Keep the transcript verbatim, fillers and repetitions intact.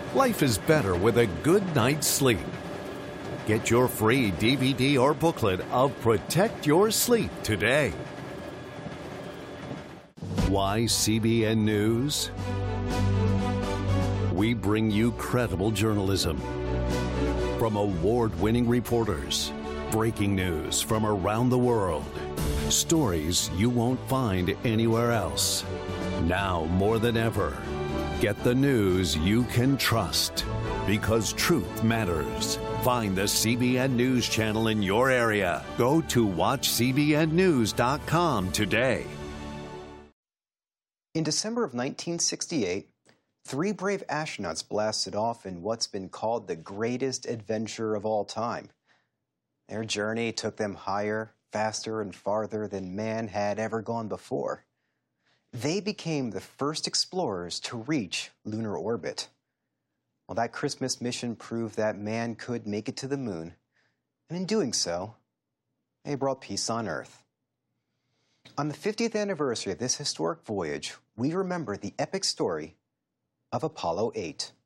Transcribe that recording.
Life is better with a good night's sleep. Get your free D V D or booklet of Protect Your Sleep today. Why C B N News? We bring you credible journalism from award-winning reporters, breaking news from around the world, stories you won't find anywhere else. Now more than ever, get the news you can trust, because truth matters. Find the C B N News channel in your area. Go to watch C B N news dot com today. In December of nineteen sixty-eight, three brave astronauts blasted off in what's been called the greatest adventure of all time. Their journey took them higher, faster, and farther than man had ever gone before. They became the first explorers to reach lunar orbit. Well, that Christmas mission proved that man could make it to the moon, and in doing so, they brought peace on Earth. On the fiftieth anniversary of this historic voyage, we remember the epic story of Apollo eight.